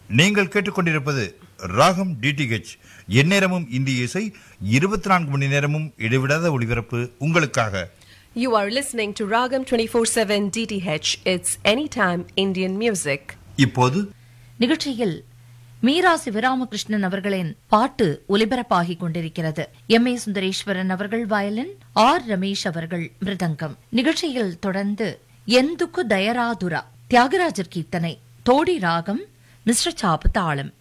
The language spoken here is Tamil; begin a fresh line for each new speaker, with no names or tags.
நீங்கள் கேட்டுக்கொண்டிருப்பது ராகம் டிடிஹெச். எந்நேரமும் இந்திய இசை, 24 மணி நேரமும் இடைவிடாத ஒளிபரப்பு உங்களுக்காக.
You are listening to Ragam 24/7 DTH. It's anytime Indian music.
இப்போது
நிகழ்ச்சியில் மீரா சிவராமகிருஷ்ணன் அவர்களின் பாட்டு ஒலிபரப்பாகிக் கொண்டிருக்கிறது. எம்.ஏ. சுந்தரேஸ்வரன் அவர்கள் வயலின், ஆர். ரமேஷ் அவர்கள் மிருதங்கம். நிகழ்ச்சியில் தொடர்ந்து ఎందుకు దయరాదురా, தியாகராஜர் கீர்த்தனை, தோடி ராகம், மிஸ்ர சாப்பு தாளம்.